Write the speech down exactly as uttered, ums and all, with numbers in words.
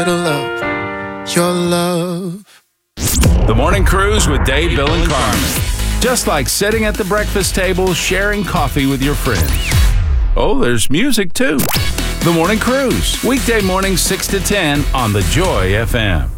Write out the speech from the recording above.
little love, your love. The Morning Cruise with Dave, Bill, and Carmen. Just like sitting at the breakfast table, sharing coffee with your friends. Oh, there's music too. The Morning Cruise, weekday mornings six to ten on the Joy F M.